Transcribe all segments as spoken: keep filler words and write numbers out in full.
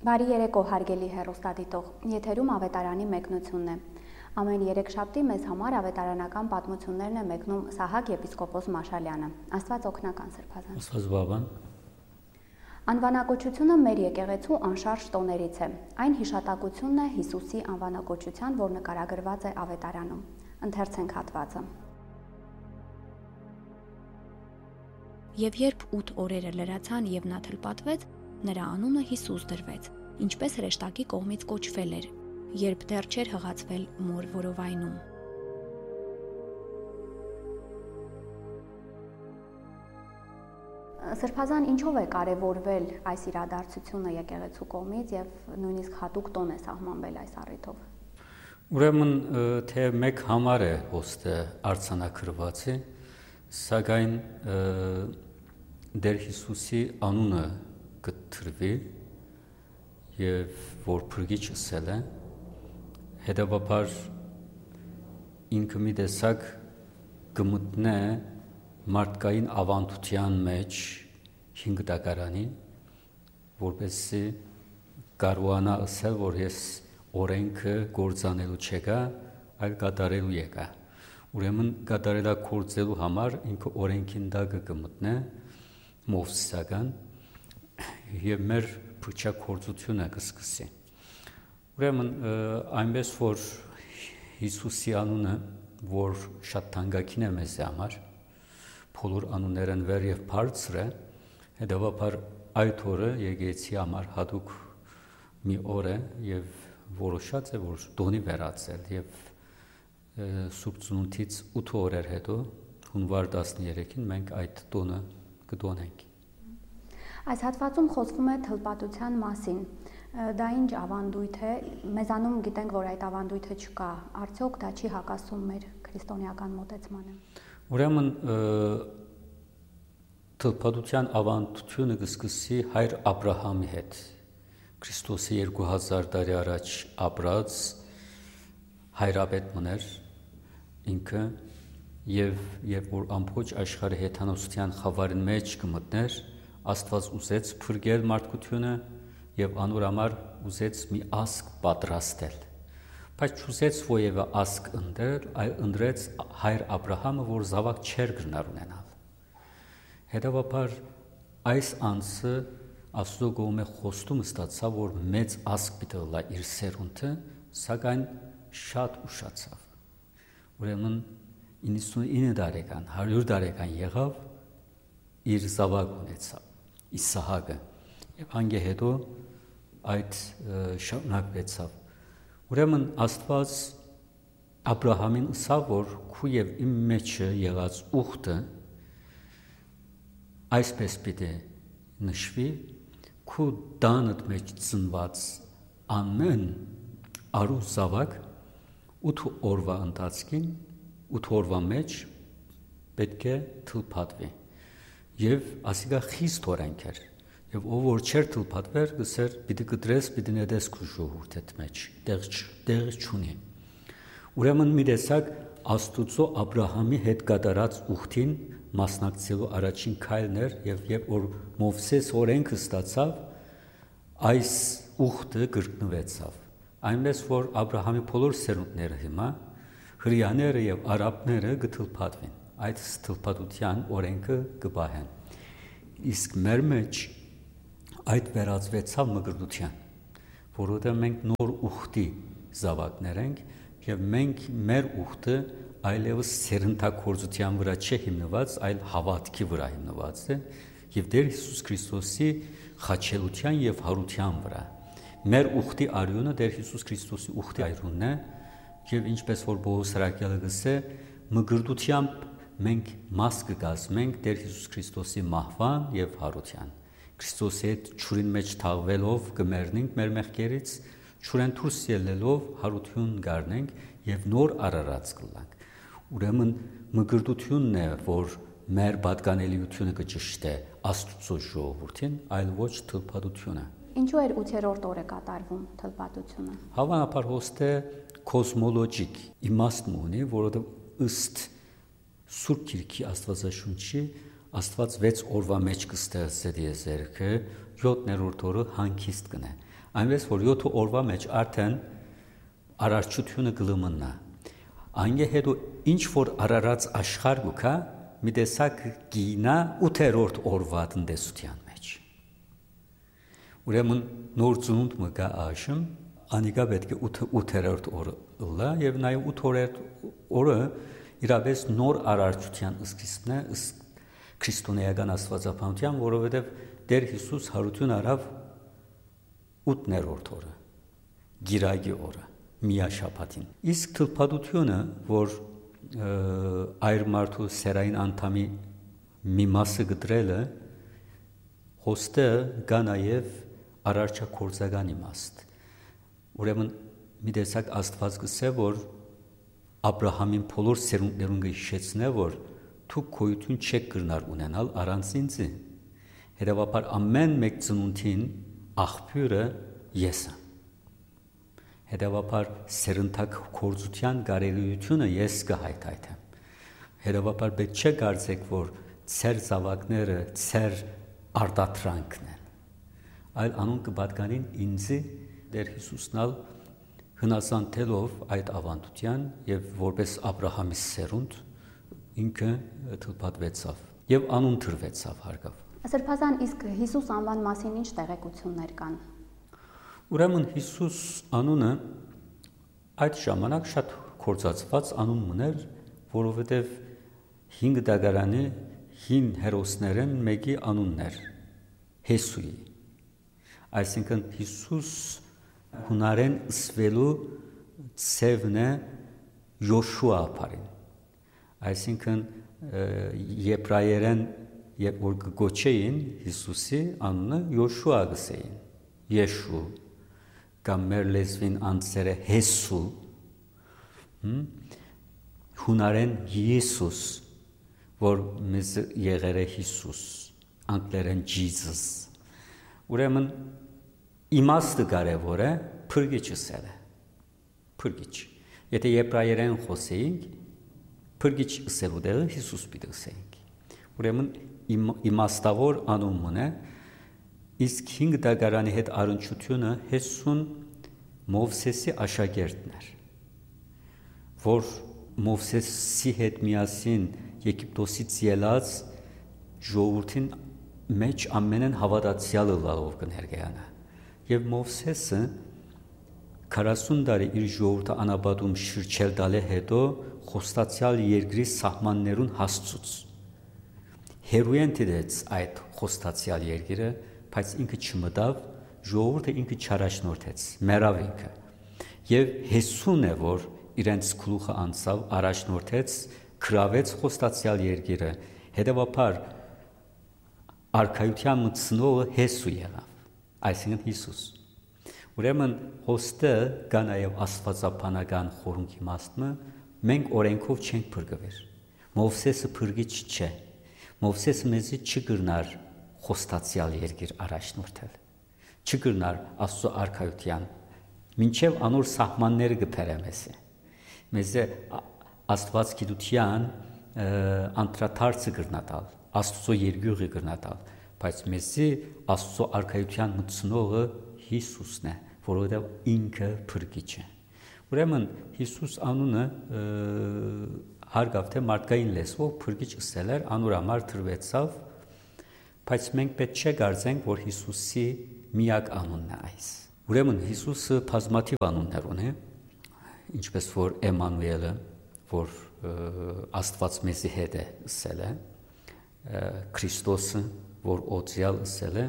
Բարի երեկո, հարգելի հեռուստադիտող, եթերում ավետարանի մեկնությունն է։ Ամեն երեքշաբթի մեզ համար ավետարանական պատմություններն է մեկնում Սահակ եպիսկոպոս Մաշալյանը։ Աստված օգնական Սրբազան։ Աստված բավան։ Անվանակոչությունը մեր եկեղեցու անշարժ տոներից է։ Այն հիշատակությունն է Հիսուսի անվանակոչության, որ նկարագրված է ավետարանում։ Ընթերցենք հատվածը։ Եվ երբ ութ օրերը լրացան եւ նա թլպատվեց, նրա անունը Հիսուս դրվեց, ինչպես հրեշտակի կողմից կոչվել էր, երբ դեռ չէր հղացվել մոր որովայնում։ Սրբազան, ինչով է կարևորվել այս իրադարձությունը եկեղեցու կողմից եւ նույնիսկ հատուկ տոն է սահմանվել այս առիթով։ Ուրեմն թե մեկ համար է ոստը արձանագրվածի, սակայն Դեր Հիսուսի անունը կտրվի եւ որ փրկիչ ասել է, հետաբար ինքը մի տեսակ կմտնե մարդկային ավանդության մեջ հինգ դակարանի, որպեսզի կարողանա ասել, որ ես օրենքը գործանելու չեկա, այլ կատարելու եկա։ Ուրեմն կատարելագործելու համար ինքը օրենքին դակը կմտնե մովսիսական եւ մեր փրկչակորձությունը կսկսի։ Ուրեմն այնպես որ Հիսուսի անունը, որ շատ թանկագին է մեզ համար, բոլոր անուններն վեր եւ բարձր է, հետեւաբար այդ օրը եկեղեցի համար հատուկ մի օր է եւ որոշած է, որ տոնի վերածել եւ Սուրբ Ծնունդից ութ օրեր հետո հունվար տասներեքին մենք այդ տոնը կդոնենք։ Այս հատվածում խոսվում է թլպատության մասին։ Դա ինչ ավանդույթ է, մեզանում գիտենք, որ այդ ավանդույթը չկա, արդյոք դա չի հակասում մեր քրիստոնեական մոտեցմանը։ Ուրեմն թլպատության ավանդությունը կսկսի հայր Աբրահամի հետ, Քրիստոսի երկու հազար տարի առաջ ապրած հայրապետ մներ ինքը եւ երբ որ ամբողջ աշխարհի հեթանոսության խավարին մեջ կմտներ, Աստված ուզեց փրկել մարդկությունը եւ անոր համար ուզեց մի ասկ պատրաստել։ Բայց չուզեց ովևէ ասկ ընտրել, այլ ընտրեց հայր Աբրահամը, որ զավակ չէր գնար ունենալ։ Հետևաբար այս անձը Աստծո կողմէ խոստումը ստացավ, որ մեծ ասկ պիտի լա իր սերունդը, սակայն շատ ուշացավ։ Ուրեմն իննսունինը տարեկան, հարյուր տարեկան եղավ, իր զավակ ունեցավ, Իսահակը, եւ անգե հետո այդ շարունակվեցավ։ Ուրեմն Աստված Աբրահամին ասավ, որ քու եւ իմ մեջը եղած ուխտը այսպես պիտի նշվի, քու տանդ մեջ ծնված ամեն արու զավակ ութ օրվա ընթացքին ութ օրվա մեջ պետք է թլփատվի եւ ասիկա խիստ օրենք էր եւ ով որ չէր թլփատվեր գսեր պիտի կտրես պիտի նետես քու ժողովուրդ մեջ տեղ տեղ չունի ուրեմն մի տեսակ Աստուծո Աբրահամի հետ կատարած ուխտին մասնակցելու առաջին քայլն էր եւ երբ որ Մովսես օրենքը ստացավ այս ուխտը կրկնվեցավ այնպես որ Աբրահամի բոլոր սերունդները հիմա հրեաները եւ արաբները կթլփատվեն այդ թլփատության օրենքը կբահեն իսկ մեր մեջ այդ վերածվեցավ մգրտության որովհետեւ մենք նոր ուխտի զավակներ ենք եւ մենք մեր ուխտը այլևս սերնդակորձության վրա չէ հիմնված այլ հավատքի վրա հիմնված է եւ Տեր Հիսուս Քրիստոսի խաչելության եւ հարության վրա մեր ուխտի արյունը Տեր Հիսուս Քրիստոսի ուխտի արյունն է եւ ինչպես որ Պողոս Սրակյալը գսե մգրտությամբ մենք մաս կգազմենք Տեր Հիսուս Քրիստոսի մահվան եւ հարության Քրիստոսի հետ ճուրին մեջ թաղվելով կմեռնենք մեր մեղքերից ճուրեն դուրս ելնելով հարություն գարնենք եւ նոր արարած կլանք ուրեմն մգրտությունն է որ մեր պատկանելիությունը կճշտե Աստծո ժողովրդին այլ ոչ թլփատությունը Ինչու էր ութերորդ օրը կատարվում թլփատությունը Հավանաբար հոստե կոսմոլոգիկ իմաստ ունի որովհետեւ ըստ Սուրբ Գիրքի Աստվածաշունչի Աստված վեց օրվա մեջ կստեղծել եզերքը յոթներորդ օրը հանգիստ կնե Այնպես որ յոթ օրվա մեջ արդեն արարչությունը գլմնա։ Անգե հետո ինչ որ արարած աշխարհ գուքա մի տեսակ գինա ութերորդ օրվա տնտեսության մեջ։ Ուրեմն նոր ծնունդ մը գա աշմ, անիկա պետք է ութերորդ օրը լա եւ նաեւ ութերորդ օրը իրավես նոր արարչության սկիզբն է քրիստոնեական աստվածապանության, որովհետեւ Տեր Հիսուս հարություն արավ ութերորդ օրը, գիրագի օրը, միաշաբաթին։ Իսկ թլփատությունը, որ այր մարդու սերային անդամի մի մասը գտրելը, հոստը գա նաև արարչակորձական իմաստ։ Ուրեմն մի տեսակ Աստված գսե, որ Աբրահամին բոլոր սերունդներուն գհիշեցնե, որ դուք գոյություն չեք կրնար ունենալ առանց ինձ։ Հետևաբար ամեն մեկ ծնունդին աղբյուրը ես եմ։ Հետևաբար սերնդակ կորձության գարելիությունը ես կհայթայթեմ։ Հետևաբար պետք չէ կարծեք, որ ծեր զավակները ծեր արտադրանքն են, այլ անուն կպատկանին ինձի Տեր Հիսուսնալ հնասանթելով այդ ավանդության եւ որպես Աբրահամի սերունդ ինքը թլփատվեցավ եւ անուն դրվեցավ հարգավ։ Սրբազան, իսկ Հիսուս անվան մասին ինչ տեղեկություններ կան։ Ուրեմն Հիսուս անունը այդ ժամանակ շատ կորցածված անուն մներ, որովհետև հինգ դագարանի հին հերոսներեն մեկի անունն էր Հեսուի։ Այսինքն Հիսուս հունարեն սվելու ծևն է Յոշուա ապարին։ Այսինքն եբրայերեն երբ որ գոչեին Հիսուսի անունը Յոշուա գսեին, Եշու, կամ մեր լեզվին անձերը Հեսու, հունարեն Եսուս, որ մեզ եղեր է Հիսուս, անգլերեն Jesus։ Ուրեմն իմաստը կարևոր է, փրկիչը սել է, փրկիչ։ Եթե եբրայերեն խոսեինք, փրկիչ սելու դերը Հիսուս պիտի ասեինք։ Ուրեմն իմաստավոր անունն է, իսկ հինգ դագարանի հետ առնչությունը Հեսուն Մովսեսի աշակերտն էր, որ Մովսեսի հետ միասին Եգիպտոսից ելած ժողովրդին մեջ ամենեն հավատացյալը լալով կներկայանա։ Եվ Մովսեսը քառասուն տարի իր ժողովրդը անաբադում շրջել տալի հետո խոստացյալ երկրի սահմաններուն հասցուց։ Հերույեն դեց այդ խոստացյալ երկիրը, բայց ինքը չմտավ, ժողովուրդը ինքը չարաշնորթեց, մեռավ ինքը։ Եվ Հեսուն է, որ իրենց գլուխը անցավ, առաջնորդեց, գրավեց խոստացյալ երկիրը, հետևաբար արքայության մտցնողը Հեսու եղավ, այսինքն Հիսուս։ Ուրեմն հոստը կա նաև աստվածաբանական խորհունքի իմաստը, մենք օրենքով չենք փրկվեր։ Մովսեսը փրկիչ չէ։ Մովսեսը մեզի չգրնար խոստացյալ երկիր առաջնորդել, չգրնար Աստծո արքայության, մինչև անոր սահմանները կփերը մեզ։ Մեզ Աստված գիտության անդրադարձը կրնատալ, Աստծո երկյուղը կրնատալ, բայց մեզի Աստծո արքայության մտցնողը Հիսուսն է, որովհետև ինքը փրկիչ է։ Ուրեմն Հիսուս անունը հարգավ թե մարդկային լեզվով փրկիչ ասել էր, անոր համար դրվեցավ, բայց մենք պետք չէ կարծենք, որ Հիսուսի միակ անունն է այս։ Ուրեմն Հիսուսը բազմաթիվ անուններ ունի, ինչպես որ Էմանուելը, որ Աստված մեզի հետ է ասել է, Քրիստոսը, որ օծյալ ասել է,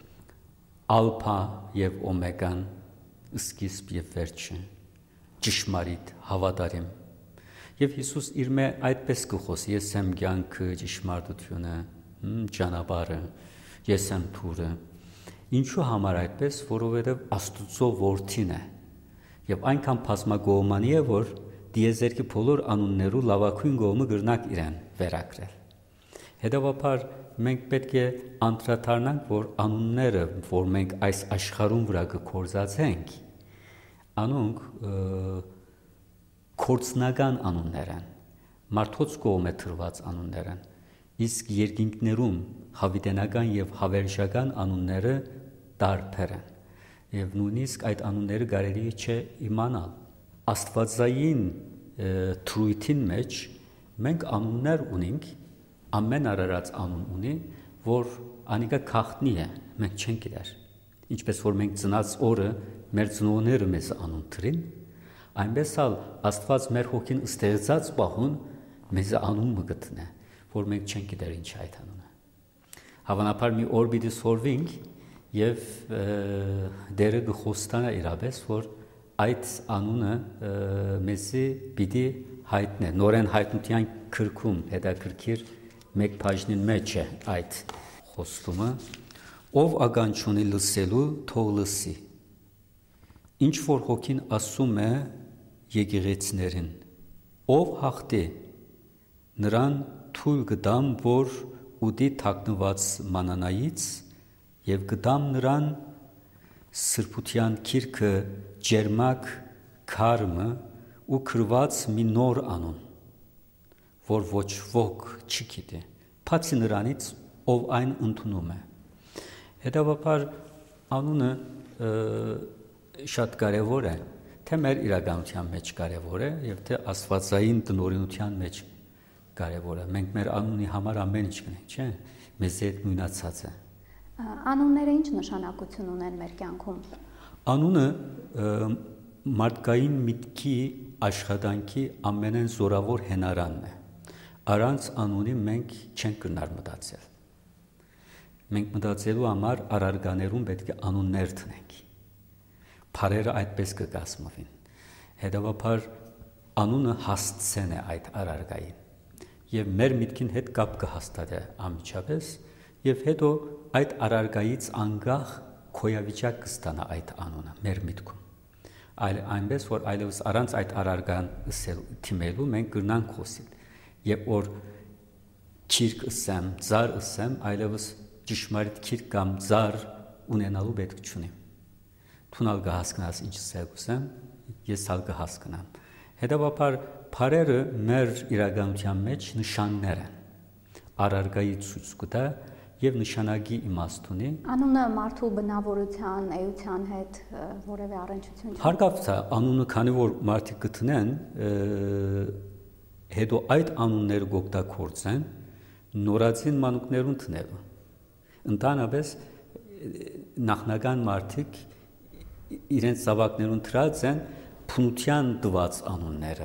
Ալփա եւ Օմեգան, սկիզբ եւ վերջը, ճշմարիտ, հավատարիմ։ Եվ Հիսուս իր մե այդպես կխոսի, ես եմ կյանքը, ճշմարտությունը, ճանապարհը, ես եմ թուրը։ Ինչու համար այդպես, որովհետև Աստծո որդին է։ Եվ այնքան բազմագոհմանի է, որ դիեզերքի բոլոր անուններու լավագույն գոհմը գրնակ իրեն վերակրել։ Հետևաբար մենք պետք է անդրադառնանք, որ անունները, որ մենք այս աշխարհում վրա կկործածենք, անոնք կորցնական անուններ են, մարդոց կողմէ թրված անուններ են, իսկ երկինքներում հավիտենական եւ հավերժական անունները տարբեր են։ եւ նույնիսկ այդ անունները կարելի չէ իմանալ։ Աստվածային թրույթին մեջ մենք անուններ ունենք, ամեն արարած անուն ունի, որ անիկա քաղտնի է, մենք չենք իրար։ Ինչպես որ մենք ծնած օրը մեր ծնողները մեզ անուն թրին, այնպես էլ Աստված մեր հոգին ստեղծած պահուն մեզ անուն մը գտնե, որ մենք չենք իրար ինչ այդ անունը։ Հավանաբար մի օր պիտի սորվենք եւ դերը գխոստանա իրապես, որ այդ անունը մեզի պիտի հայտնե, նորեն հայտնության քրքում հետաքրքիր մեկ բաժնին մեջ է այդ խոստումը, ով ականջունի լսելու թող լսի։ Ինչ որ հոգին ասում է եկեղեցիներին, ով հաղթի, նրան թույլ կտամ, որ ուտի թաքնված մանանայից եւ կտամ նրան սրբության քիրքը ջերմակ քարմը ու քրված մի նոր անուն, որ ոչ ոք չի գիտի, բացի նրանից, ով այն ընդունում է։ Հետևաբար անունը շատ կարևոր է, թե մեր իրականության մեջ կարևոր է եւ թե աստվածային տնօրինության մեջ կարևոր է։ Մենք մեր անունի համար ամեն ինչ կնենք, չէ՞, մեզ հետ նույնացած է։ Անունները ինչ նշանակություն ունեն մեր կյանքում։ Անունը մարդկային միտքի աշխատանքի ամենեն զորավոր հենարանն է։ Առանց անունի մենք չենք կրնար մտածել։ Մենք մտածելու համար առարգաներում պետք է անուններ տնենք։ Փարերը այդպես կկազմվին։ Հետևաբար անունը հասցեն է այդ առարգային։ Եվ մեր միտքին հետ կապ կհաստատե անմիջապես, եւ հետո այդ առարգայից անկախ քոյավիճակ կստանա այդ անունը մեր միտքում։ Այլ այնպես որ այլևս առանց այդ առարգան թիմելու մենք կրնանք խոսել։ Եվ որ քիրք ասեմ, ծար ասեմ, այլևս ճշմարիտ քիրք կամ ծար ունենալու պետք չունեմ։ Թունալ կհասկանաս ինչ ասեմ, ես հալ կհասկանամ։ Հետևաբար փարերը մեր իրականության մեջ նշաններ են։ Առարգայի ցույց կտա եւ նշանակի իմաստ ունի։ Անունը մարդու բնավորության, էության հետ որևէ առնչություն չունի։ Հարկավ է անունը, քանի որ մարդիկ գտնեն, հետո այդ անունները գօգտագործեն նորածին մանուկներուն տնելու։ Ընդհանրապես նախնական մարդիկ իրենց զավակներուն դրած են փնության տված անունները։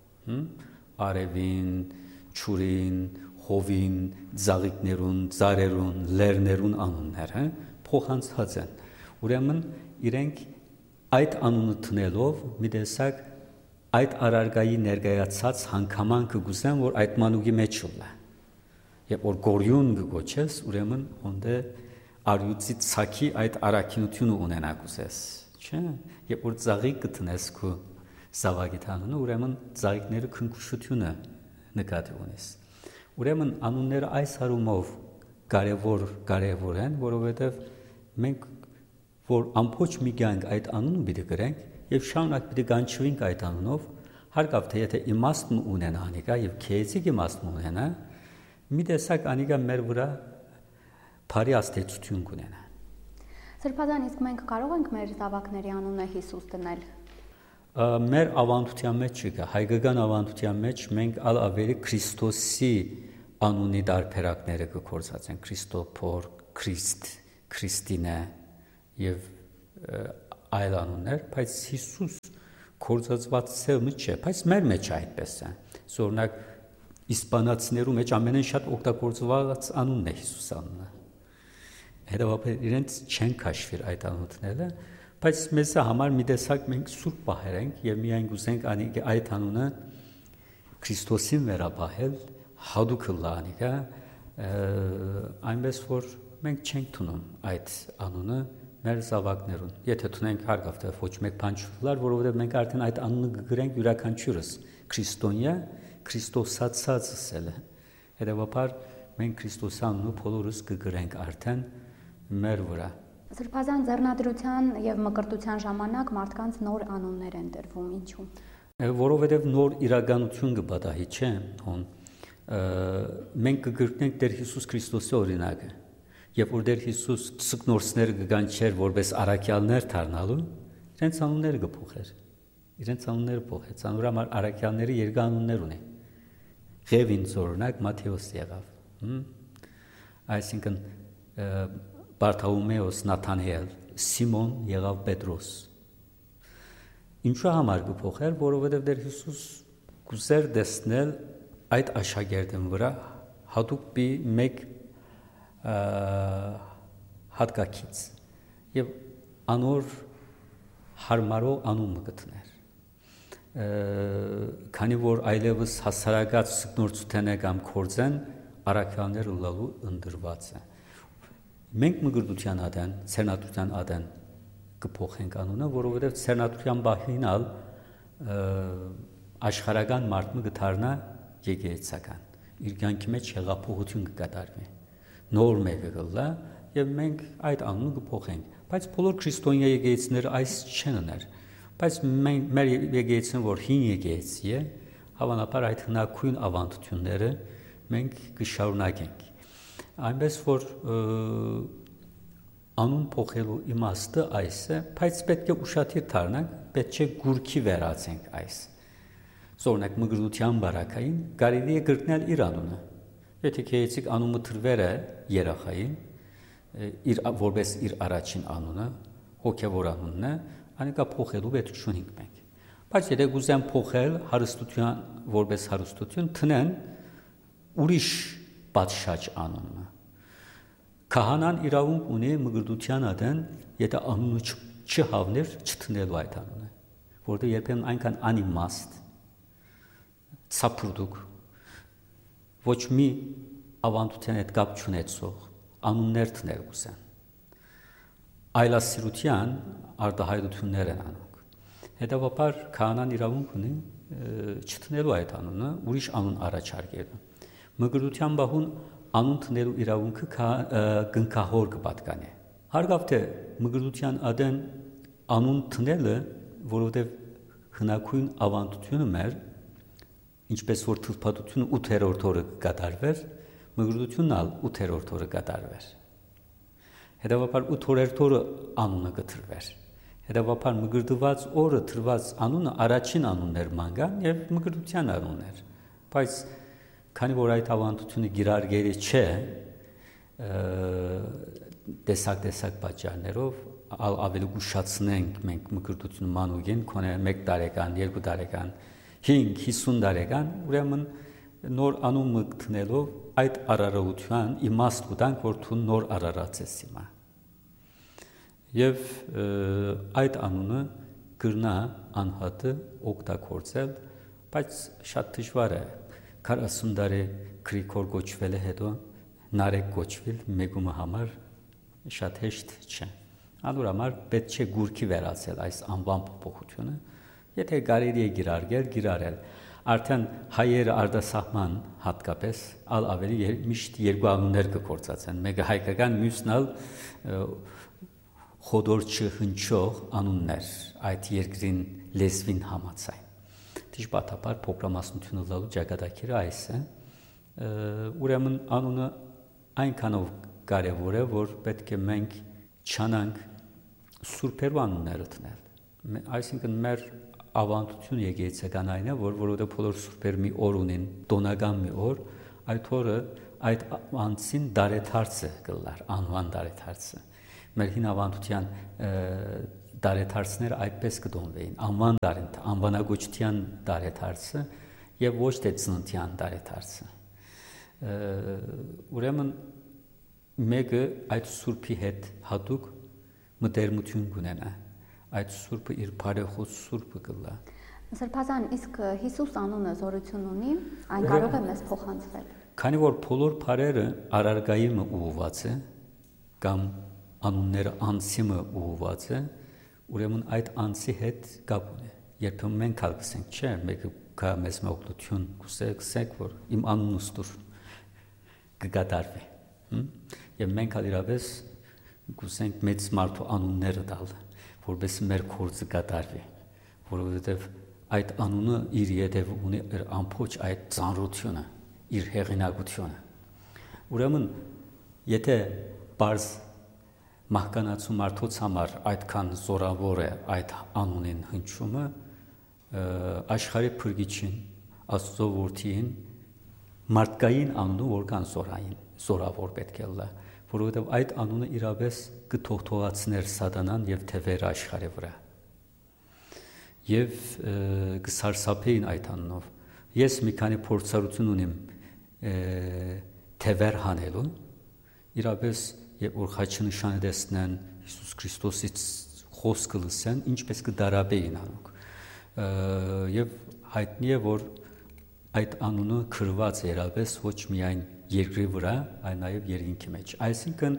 Արևին, ճուրին, հովին, ծաղիկներուն, ծարերուն, լերներուն անունները փոխանցած են։ Ուրեմն իրենք այդ անունը տնելով մի տեսակ այդ առարգայի ներկայացած հանգամանքը գուզեն, որ այդ մանուկի մեջ ուլա։ Եվ որ գորյուն կգոչես, ուրեմն ոնդե արյուծի ցակի այդ առաքինությունը ունենա գուզես, չէ՞։ Եվ որ ծաղիկ կտնես քո զավակի անունը, ուրեմն ծաղիկները քնքուշությունը նկատի ունես։ Ուրեմն անունները այս հարումով կարևոր կարևոր են, որովհետև մենք որ ամբողջ մի կյանք այդ անունը պիտի գրենք եւ շարունակ պիտի կանչվենք այդ անունով, հարկավ թե եթե իմաստ ունենա անիկա եւ քեզիկ իմաստ ունենա, մի տեսակ անիկա մեր վրա բարի աստեցություն կունենա։ Սրբազան, իսկ մենք կարող ենք մեր զավակների անունը Հիսուս դնել։ Մեր ավանդության մեջ չկա, հայկական ավանդության մեջ մենք ալ ավելի Քրիստոսի անունի դարբերակները կգործածենք, Քրիստոփոր, Քրիստ, Քրիստինե եւ այլ անուններ, բայց Հիսուս գործածված ցելը չէ, բայց մեր մեջ այդպես է։ Օրինակ իսպանացիներու մեջ ամենեն շատ օգտագործված անունն է Հիսուս անունը։ Հետևաբար իրենց չեն քաշվիր այդ անունները, բայց մեզ համար մի տեսակ մենք սուրբ պահենք եւ միայն գուզենք այդ անունը Քրիստոսին վերապահել, հadouk լանիկա, այնպես որ մենք չենք թունում այդ անունը մեր զավակներուն։ Եթե թունենք հարկավ թե ոչ մեկ բան չլար, որովհետեւ մենք արդեն այդ անունը կգրենք յուրաքանչյուրս քրիստոնյա, Քրիստոսացած ասել է։ Հետևաբար մենք Քրիստոսի անունը բոլորս կգրենք արդեն մեր վրա։ Սրբազան ձեռնադրության եւ մկրտության ժամանակ մարդկանց նոր անուններ են տրվում, ինչու՞։ Որովհետեւ նոր իրականություն կպատահի, չէ՞, հոն մենք կգրկնենք Տեր Հիսուս Քրիստոսի օրինակը։ Եվ որ դեր Հիսուս ծկնորսները կգան չեր որպես առաքյալներ դառնալու, իրենց անունները կփոխեր։ Իրենց անունները փոխեց։ Անոր համար առաքյալները երկու անուններ ունեն։ Ղևին զորնակ Մատթեոս եղավ։ Այսինքն Բարթոլոմեոս, Նաթանայել, Սիմոն եղավ Պետրոս։ Ինչու համար կփոխեր, որովհետև դեր Հիսուս կուզեր տեսնել այդ աշակերտին վրա հատուկ մի մեկ հատկակից եւ անոր հարմարող անուն մգտներ քանի որ այլևս հասարակած սկնորցութենը կամ կորձեն առաքյալներ ուլալու ընդրված է մենք մգրտության ադեն ցերնատության ադեն կփոխենք անունը որովհետեւ ցերնատության բահինալ աշխարհական մարդը կդառնա եկեղեցական իր կյանքի մեջ հեղափոխություն կկատարվի նոր մեկը գլա եւ մենք այդ անունը կփոխենք բայց բոլոր քրիստոնյա եկեղեցիները այս չեն ուներ բայց մենք մեր եկեղեցին որ հին եկեղեցի է հավանաբար այդ հնագույն ավանդությունները մենք կշարունակենք այնպես որ անուն փոխելու իմաստը այս է բայց պետք է ուշադիր դառնանք պետք է գուրքի վերացենք այս Զորնակ մգրտության բարակային կարելի է գրկնել իր անունը Եթե քեյցիկ անունը թրվեր է երախային իր որպես իր առաջին անունը հոգևոր անունն է անիկա փոխելու պետք չունենք մենք բայց եթե գուզեն փոխել հարստության որպես հարստություն տնեն ուրիշ պատշաճ անունը քահանան իրավունք ունի մգրտության ադեն եթե անունը չհավներ չտնելու այդ անունը որտեղ երբեմն այնքան անիմաստ ցապրուդուկ ոչ մի ավանդության հետ կապ չունեցող անուններ տներ գուսեն այլասիրության արտահայտություններ են անում հետևաբար քահանան իրավունք ունի չտնելու այդ անունը ուրիշ անուն առաջարկելու մգրտության բահուն անուն տնելու իրավունքը գնքահոր կպատկանի հարգավ թե մգրտության ադեն անուն տնելը որովհետև հնագույն ավանդությունը մեր ինչպես որ թվպատությունը ութերորդ օրը կատարվեր, մգրտությունն ալ ութերորդ օրը կատարվեր։ Հետևաբար ութերորդ օրը անունը կտրվեր։ Հետևաբար մգրտված օրը տրված անունը առաջին անունն էր մանգան եւ մգրտության անունն էր։ Բայց քանի որ այդ ավանդությունը գիրարգելի չէ, տեսակ-տեսակ պատճառներով ավելի ուշացնենք մենք մգրտությունը մանուկին, քոնե մեկ տարեկան, երկու տարեկան հինգ հիսուն տարեկան ուրեմն նոր անուն մտնելով այդ արարողության իմաստ կտանք որ դու նոր արարած ես հիմա եւ այդ անունը գրնա անհատը օգտագործել բայց շատ դժվար է քառասուն տարի քրիկոր կոչվել է հետո նարեկ կոչվել մեգումը համար շատ հեշտ չէ անոր համար պետք է գուրքի վերացել այս անվան փոփոխությունը Եթե կարելի է գիրարգել, գիրարել, արդեն հայերը արտասահման հատկապես ալ ավելի միշտ երկու անուններ կգործածեն, մեկը հայկական, մյուսն ալ խոդոր չհնչող անուններ, այդ երկրին լեզվին համացայն։ Դժբախտաբար փոքրամասնությունը լալու ճակատագիրը այս է, ուրեմն անունը այնքանով կարևոր է, որ պետք է մենք չանանք սուրբերու անունները տնել։ Այսինքն մեր ավանդություն եկեղեցական այն է, որ որովհետև բոլոր սուրբեր մի օր ունեն, տոնական մի օր, այդ օրը այդ անցին դարեթարցը կլար, անվան դարեթարցը։ Մեր հին ավանդության դարեթարցները այդպես կդոնվեին, անվան դարենթ, անվանագոչության դարեթարցը եւ ոչ թե ծննդյան դարեթարցը։ Ուրեմն մեկը այդ սուրբի հետ հատուկ մտերմություն կունենա։ Այդ սուրբը իր բարեխոս սուրբը կլա։ Սրբազան, իսկ Հիսուս անունը զորություն ունի, այն կարող է մեզ փոխանցվել։ Քանի որ բոլոր բարերը արարգայինը ուղված է կամ անունները անցիմը ուղված է, ուրեմն այդ անցի հետ կապ ունի։ Երբեմն մենք կասենք, չէ, մեկը կա մեզ մոկլություն, կուսեք, որ իմ անունը ստուր կգադարվի։ Եվ մենք ալիրավես կուսենք մեծ մարդու անունները տալ, որպես մեր կորձը կատարվի, որովհետև այդ անունը իր ետև ունի իր ամբողջ այդ ծանրությունը, իր հեղինակությունը։ Ուրեմն, եթե բարձ մահկանացու մարդոց համար այդքան զորավոր է այդ անունին հնչումը, աշխարհի փրկիչին, Աստծո որդին մարդկային անունը որքան զորային, զորավոր պետք է լա, որովհետև այդ անունը իրապես կթողթողացներ սատանան եւ թևեր աշխարհի վրա։ Եվ կսարսափեին այդ անունով։ Ես մի քանի փորձառություն ունիմ թևեր հանելու, իրապես երբ որ խաչի նշանը տեսնեն, Հիսուս Քրիստոսից խոսքը լսեն, ինչպես կդարաբեին անուք։ Եվ հայտնի է, որ այդ անունը քրված է իրապես ոչ միայն երկրի վրա, այլ նաև երկինքի մեջ։ Այսինքն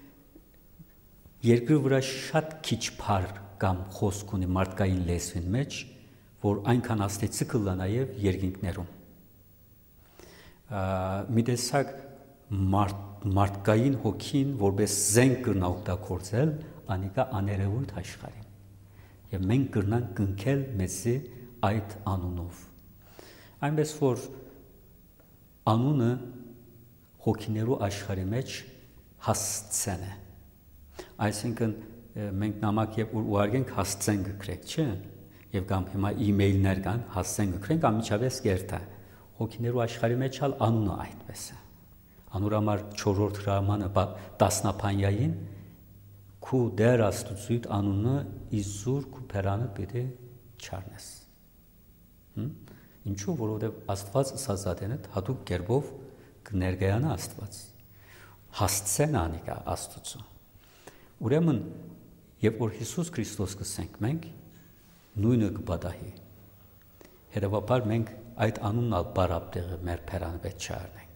երկրի վրա շատ քիչ բառ կամ խոսք ունի մարդկային լեզվին մեջ, որ այնքան աստեցիկ կլա նաև երկինքներում։ Մի տեսակ մարդկային հոգին որպես զենք կրնա օգտագործել, անիկա աներևույթ աշխարհին։ Եվ մենք կրնանք կնքել մեզի այդ անունով։ Այնպես որ անունը հոգիներու աշխարհի մեջ հասցեն է։ Այսինքն մենք նամակ երբ որ ուղարկենք հասցեն գրենք, չէ՞։ Եվ կամ հիմա email-ներ կան, հասցեն գրենք, անմիջապես կերտա։ Հոգիներու աշխարհի մեջ ալ անունը այդպես է։ Անոր համար չորրորդ հրամանը տասնապանյային քու դեր Աստծույթ անունը իզուր քու բերանը պիտի չառնես։ Ինչու, որովհետև Աստված սազատենը հատուկ կերպով կներկայանա Աստված։ Հասցեն անիկա Աստծո։ Ուրեմն, երբ որ Հիսուս Քրիստոս կսենք մենք, նույնը կպատահի։ Հետևաբար մենք այդ անունն ալ բարապտեղը մեր բերանը պետք չառնենք։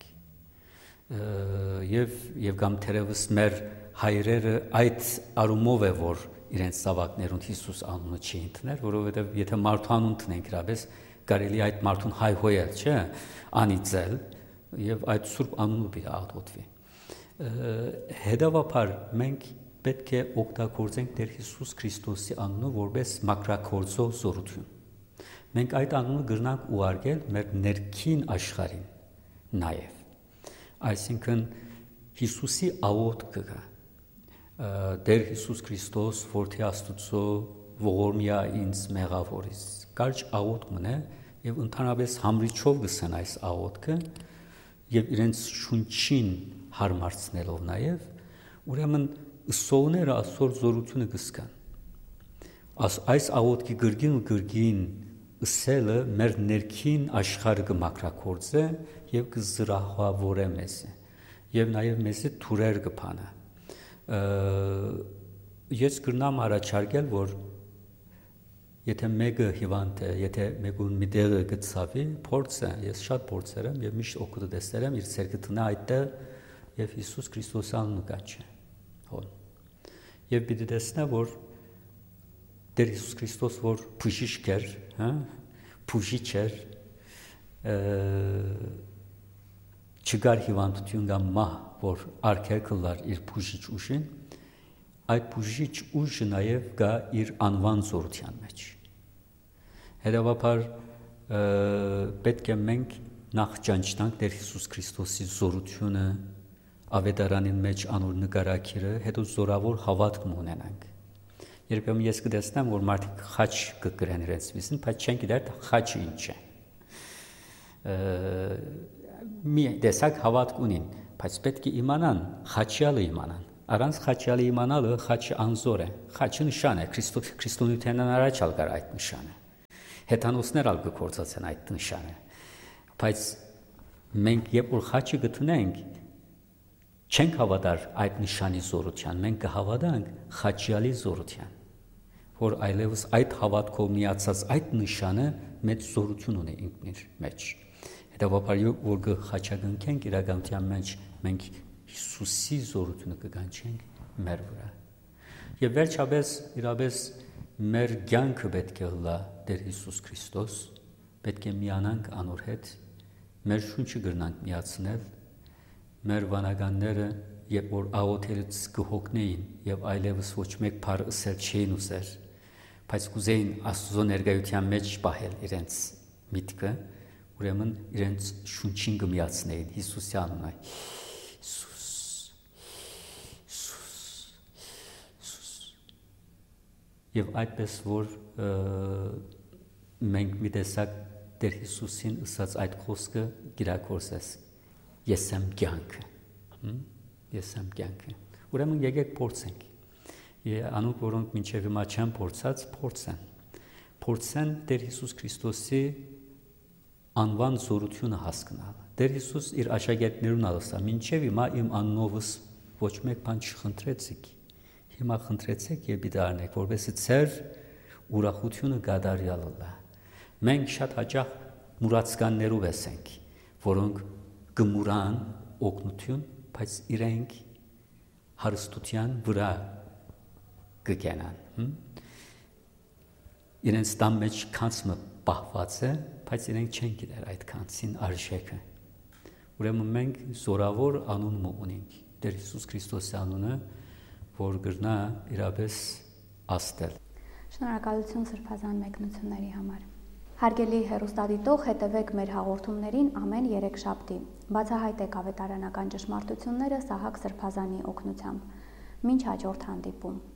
Եվ եւ կամ թերևս մեր հայրերը այդ արումով է, որ իրենց զավակներուն Հիսուս անունը չի ընդունել, որովհետև եթե մարդու անուն տնենք իրապես կարելի այդ մարդուն հայհոյել, չէ՞, անիծել եւ այդ սուրբ անունը պիտի աղոթվի։ Հետևաբար մենք պետք է օգտագործենք Տեր Հիսուս Քրիստոսի անունը որպես մակրագործող զորություն։ Մենք այդ անունը գրնանք ուղարկել մեր ներքին աշխարհին նաև։ Այսինքն Հիսուսի աղոթքը կա։ Տեր Հիսուս Քրիստոս, որդի Աստծո, ողորմիա ինձ մեղավորից։ Կարճ աղոթք մնա եւ ընդհանրապես համրիչով գսեն այս աղոթքը եւ իրենց շունչին հարմարցնելով նաև, ուրեմն ուսողները այսօր զորությունը կսկան։ Այս աղոթքի գրգին ու գրգին ըսելը մեր ներքին աշխարհը կմակրագործե եւ կզրահավորե մեզ եւ նաեւ մեզի թուրեր կփանա։ Ես կրնամ առաջարկել, որ եթե մեկը հիվանդ է, եթե մեկուն մի տեղը գծավի, փորձը, ես շատ փորձեր եմ եւ միշտ օգուտ տեսել եմ իր ցերկը տնա այդտեղ եւ Հիսուս Քրիստոսի անունը կանչի։ Հոն։ Եվ պիտի տեսնա, որ Տեր Հիսուս Քրիստոս որ բուժիչ էր, հա, բուժիչ էր, չգար հիվանդություն կամ մահ, որ արգելքլար իր բուժիչ ուժին, այդ բուժիչ ուժը նաև գա իր անվան զորության մեջ։ Հետևաբար պետք է մենք նախ ճանչնանք Տեր Հիսուս Քրիստոսի զորությունը, ավետարանին մեջ անոր նկարագիրը, հետո զորավոր հավատք ունենանք։ Երբեմն ես կտեսնեմ, որ մարդիկ խաչ կգրեն իրենց վիզին, բայց չեն գիտեր խաչը ինչ է։ Մի տեսակ հավատք ունին, բայց պետք է իմանան, խաչյալը իմանան։ Առանց խաչյալը իմանալը խաչը անզոր է։ Խաչը նշան է, քրիստոնեությանն առաջ ալ կար այդ նշանը։ Հեթանոսներ ալ կգործացեն այդ նշանը։ Բայց մենք երբ որ խաչը գտնենք, չենք հավատար այդ նշանի զորության, մենք կհավատանք խաչյալի զորության, որ այլևս այդ հավատքով միացած այդ նշանը մեծ զորություն ունի ինքնիր մեջ։ Հետևաբար որ կխաչագնքենք իրականության մեջ մենք Հիսուսի զորությունը կգանչենք մեր վրա։ Եվ վերջապես իրապես մեր կյանքը պետք է լա Տեր Հիսուս Քրիստոս, պետք է միանանք անոր հետ, մեր շունչը գրնանք միացնել, մեր վանականները երբ որ աղոթելուց կհոգնեին եւ այլևս ոչ մեկ բառ ասել չէին ուզեր, բայց կուզեին Աստծո ներկայության մեջ պահել իրենց միտքը, ուրեմն իրենց շունչին կմիացնեին Հիսուսի անունը։ Հիսուս, եւ այդպես որ մենք մի տեսակ Տեր Հիսուսին ասած այդ խոսքը գիրակորսես ես եմ կյանքը ես եմ կյանքը ուրեմն եկեք փորձենք անոնք որոնք մինչև հիմա չեն փորձած փորձեն փորձեն Տեր Հիսուս Քրիստոսի անվան զորությունը հասկանալ Տեր Հիսուս իր աշակերտներուն ասա մինչև հիմա իմ անունովս ոչ մեկ բան չխնդրեցիք հիմա խնդրեցեք եւ դառնեք որովհետեւ ծեր ուրախությունը գադարյալ է մենք շատ հաճախ մուրացկաններով ենք որոնք գմուրան օգնություն բայց իրենք հարստության վրա կգենան իրենց տան մեջ կանցը պահված է բայց իրենք չեն գիտեր այդ կանցին արժեքը ուրեմն մենք զորավոր անուն ունենք Տեր Հիսուս Քրիստոսի անունը որ գրնա իրապես աստել Շնորհակալություն սրբազան մեկնությունների համար Հարգելի հեռուստադիտող, հետևեք մեր հաղորդումներին ամեն երեքշաբթի։ Բացահայտեք ավետարանական ճշմարտությունները Սահակ Սրբազանի օգնությամբ։ Մինչ հաջորդ հանդիպում։